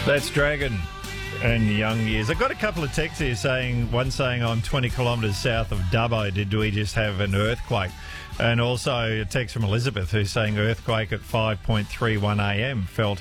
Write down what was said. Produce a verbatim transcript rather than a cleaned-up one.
That's Dragon and Young Years. I've got a couple of texts here saying, one saying I'm twenty kilometres south of Dubbo. Did we just have an earthquake? And also a text from Elizabeth who's saying earthquake at five point three one a m felt